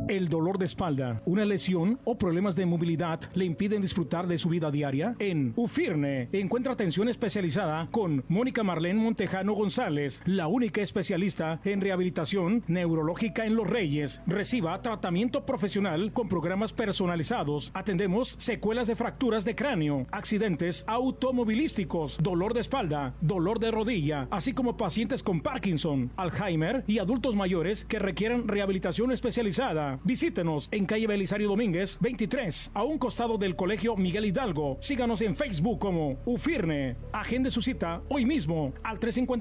El dolor de espalda, una lesión o problemas de movilidad le impiden disfrutar de su vida diaria. En UFIRNE encuentra atención especializada con Mónica Marlene Montejano González, la única especialista en rehabilitación neurológica en Los Reyes. Reciba tratamiento profesional con programas personalizados. Atendemos secuelas de fracturas de cráneo, accidentes automovilísticos, dolor de espalda, dolor de rodilla, así como pacientes con Parkinson, Alzheimer y adultos mayores que requieren rehabilitación especializada. Visítenos en calle Belisario Domínguez 23, a un costado del Colegio Miguel Hidalgo. Síganos en Facebook como UFIRNE. Agende su cita hoy mismo al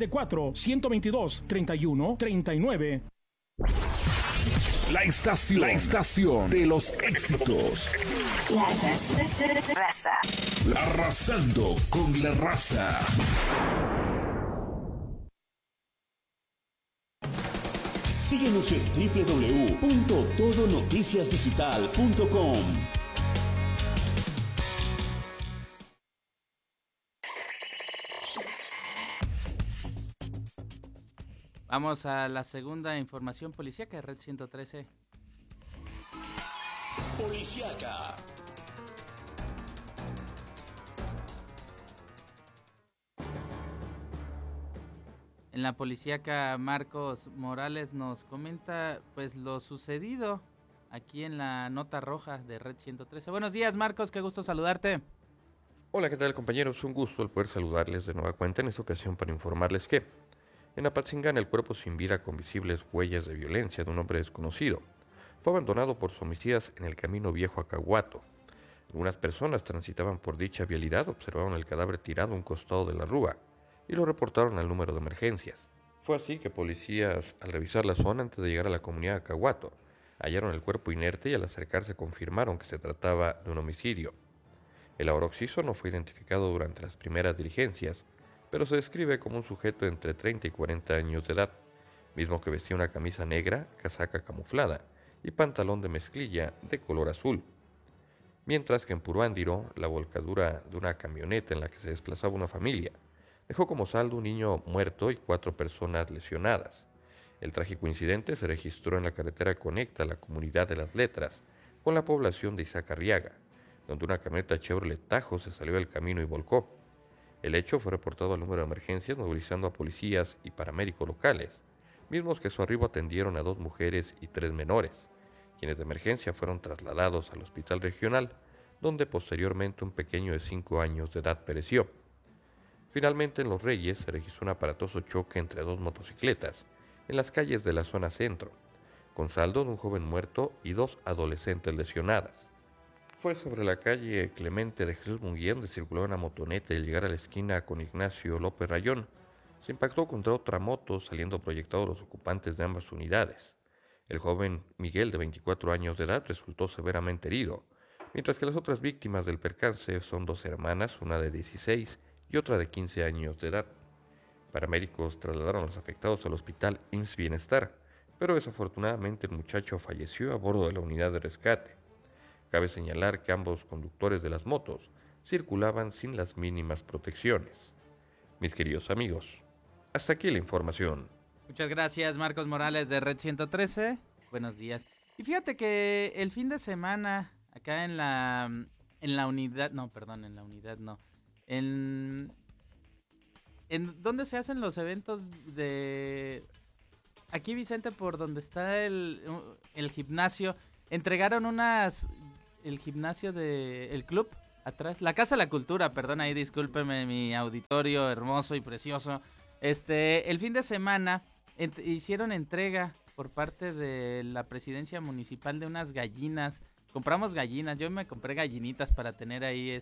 354-122-3139. La estación de los éxitos. La raza. Arrasando con la raza. Síguenos en www.todonoticiasdigital.com. Vamos a la segunda información policíaca de Red 113. Policíaca. En la policíaca, Marcos Morales nos comenta pues lo sucedido aquí en la nota roja de Red 113. Buenos días, Marcos, qué gusto saludarte. Hola, ¿qué tal, compañeros? Un gusto el poder saludarles de nueva cuenta en esta ocasión para informarles que en Apatzingán el cuerpo sin vida con visibles huellas de violencia de un hombre desconocido fue abandonado por sus homicidas en el camino viejo a Caguato. Algunas personas transitaban por dicha vialidad, observaron el cadáver tirado a un costado de la rúa y lo reportaron al número de emergencias. Fue así que policías, al revisar la zona antes de llegar a la comunidad de Caguato, hallaron el cuerpo inerte y al acercarse confirmaron que se trataba de un homicidio. El ahora occiso no fue identificado durante las primeras diligencias, pero se describe como un sujeto de entre 30 y 40 años de edad, mismo que vestía una camisa negra, casaca camuflada y pantalón de mezclilla de color azul. Mientras que en Puruándiro, la volcadura de una camioneta en la que se desplazaba una familia dejó como saldo un niño muerto y 4 personas lesionadas. El trágico incidente se registró en la carretera que conecta a la comunidad de Las Letras con la población de Izacarriaga, donde una camioneta Chevrolet Tajo se salió del camino y volcó. El hecho fue reportado al número de emergencias, movilizando a policías y paramédicos locales, mismos que a su arribo atendieron a 2 mujeres y 3 menores, quienes de emergencia fueron trasladados al hospital regional, donde posteriormente un pequeño de 5 años de edad pereció. Finalmente, en Los Reyes se registró un aparatoso choque entre 2 motocicletas en las calles de la zona centro, con saldo de un joven muerto y 2 adolescentes lesionadas. Fue sobre la calle Clemente de Jesús Munguía donde circulaba una motoneta y al llegar a la esquina con Ignacio López Rayón, se impactó contra otra moto, saliendo proyectados los ocupantes de ambas unidades. El joven Miguel, de 24 años de edad, resultó severamente herido, mientras que las otras víctimas del percance son 2 hermanas, una de 16 y otra de 15 años de edad. Paramédicos trasladaron a los afectados al hospital IMSS Bienestar, pero desafortunadamente el muchacho falleció a bordo de la unidad de rescate. Cabe señalar que ambos conductores de las motos circulaban sin las mínimas protecciones. Mis queridos amigos, hasta aquí la información. Muchas gracias, Marcos Morales de Red 113. Buenos días. Y fíjate que el fin de semana, acá en la unidad, no, perdón, en la unidad no. En donde se hacen los eventos de... Aquí, Vicente, por donde está el gimnasio, entregaron el gimnasio del club atrás, la Casa de la Cultura, perdón, ahí discúlpeme mi auditorio hermoso y precioso. El fin de semana hicieron entrega por parte de la presidencia municipal de unas gallinas. Compramos gallinas, yo me compré gallinitas para tener ahí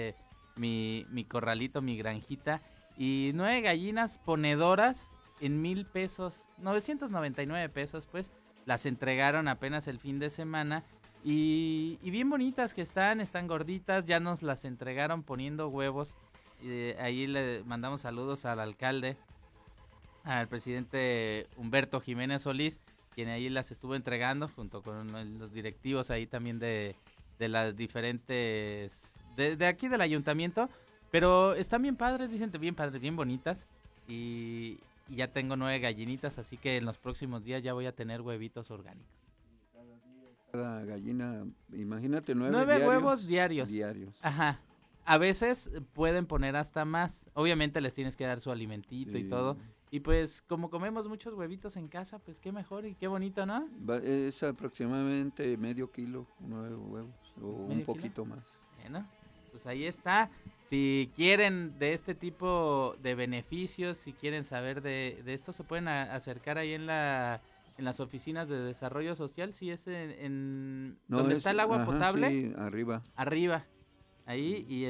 mi corralito, mi granjita, y 9 gallinas ponedoras en 1,000 pesos, 999 pesos, pues las entregaron apenas el fin de semana. Y bien bonitas que están gorditas, ya nos las entregaron poniendo huevos. Ahí le mandamos saludos al alcalde, al presidente Humberto Jiménez Solís, quien ahí las estuvo entregando junto con los directivos ahí también de las diferentes, de aquí del ayuntamiento. Pero están bien padres, Vicente, bien padres, bien bonitas. Y ya tengo 9 gallinitas, así que en los próximos días ya voy a tener huevitos orgánicos. cada gallina, imagínate, 9 huevos diarios. Diarios. Ajá. A veces pueden poner hasta más. Obviamente les tienes que dar su alimentito y todo. Y pues como comemos muchos huevitos en casa, pues qué mejor y qué bonito, ¿no? Es aproximadamente medio kilo, 9 huevos, o un poquito más. Bueno, pues ahí está. Si quieren de este tipo de beneficios, si quieren saber de esto, se pueden acercar ahí en las oficinas de desarrollo social, si es donde está el agua potable. Sí, arriba. Arriba. Ahí y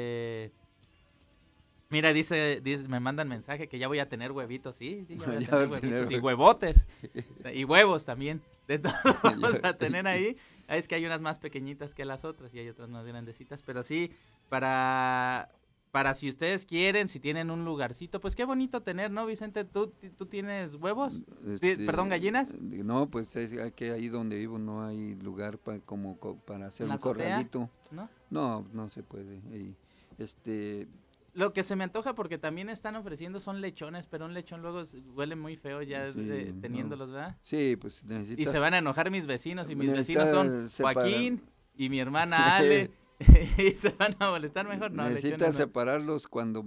mira, dice, me mandan mensaje que ya voy a tener huevitos, sí, ya voy a tener huevitos y huevotes y huevos también, de todo vamos a tener ahí. Es que hay unas más pequeñitas que las otras y hay otras más grandecitas, pero sí, para si ustedes quieren, si tienen un lugarcito, pues qué bonito tener, ¿no, Vicente? ¿Tú tienes huevos? Perdón, ¿gallinas? No, pues es que ahí donde vivo no hay lugar para hacer un corralito. ¿No? No se puede. Lo que se me antoja, porque también están ofreciendo son lechones, pero un lechón luego huele muy feo ya teniéndolos, ¿verdad? Sí, pues necesitas... Y se van a enojar mis vecinos, y mis vecinos son Joaquín y mi hermana Ale, y se van a molestar mejor, ¿no? Necesitas separarlos cuando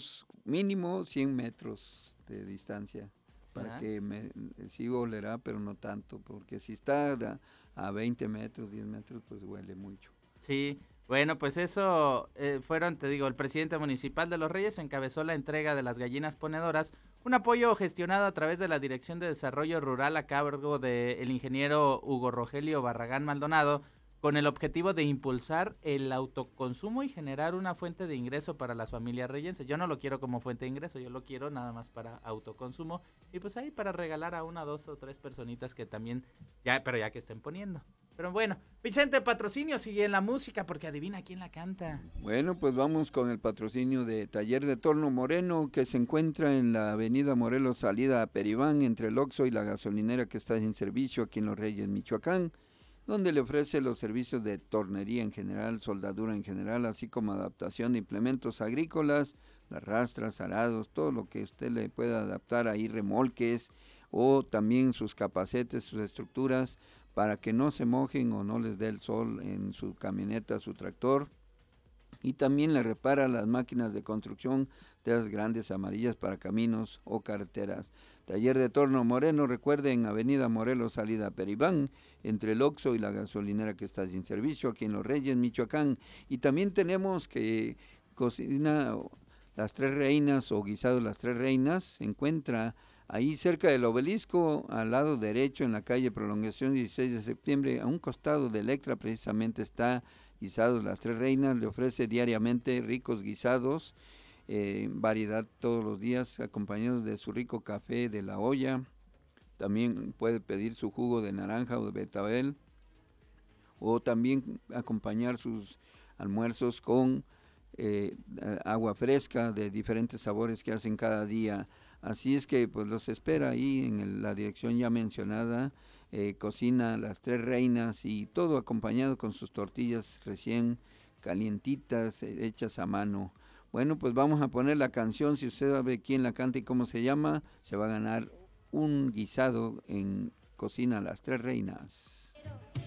mínimo 100 metros de distancia, para que sí olerá, pero no tanto, porque si está a 20 metros, 10 metros, pues huele mucho. Sí. Bueno, pues eso fueron, te digo, el presidente municipal de Los Reyes encabezó la entrega de las gallinas ponedoras, un apoyo gestionado a través de la Dirección de Desarrollo Rural a cargo del ingeniero Hugo Rogelio Barragán Maldonado, con el objetivo de impulsar el autoconsumo y generar una fuente de ingreso para las familias reyenses. Yo no lo quiero como fuente de ingreso, yo lo quiero nada más para autoconsumo y pues ahí para regalar a 1, 2 o 3 personitas que también, pero ya que estén poniendo. Pero bueno, Vicente, patrocinio sigue en la música, porque adivina quién la canta. Bueno, pues vamos con el patrocinio de Taller de Torno Moreno, que se encuentra en la avenida Morelos, salida a Peribán, entre el Oxxo y la gasolinera que está sin servicio aquí en Los Reyes, Michoacán, donde le ofrece los servicios de tornería en general, soldadura en general, así como adaptación de implementos agrícolas, las rastras, arados, todo lo que usted le pueda adaptar ahí, remolques, o también sus capacetes, sus estructuras, para que no se mojen o no les dé el sol en su camioneta, su tractor. Y también le repara las máquinas de construcción de las grandes amarillas para caminos o carreteras. Taller de Torno Moreno, recuerden, avenida Morelos, salida Peribán, entre el Oxxo y la gasolinera que está sin servicio, aquí en Los Reyes, Michoacán. Y también tenemos que cocina Las Tres Reinas o guisado Las Tres Reinas, se encuentra ahí cerca del obelisco, al lado derecho, en la calle Prolongación 16 de septiembre, a un costado de Electra, precisamente está Guisados Las Tres Reinas. Le ofrece diariamente ricos guisados, variedad todos los días, acompañados de su rico café de la olla. También puede pedir su jugo de naranja o de betabel, o también acompañar sus almuerzos con agua fresca de diferentes sabores que hacen cada día. Así es que pues los espera ahí en la dirección ya mencionada, cocina Las Tres Reinas, y todo acompañado con sus tortillas recién calientitas, hechas a mano. Bueno, pues vamos a poner la canción. Si usted sabe quién la canta y cómo se llama, se va a ganar un guisado en Cocina Las Tres Reinas.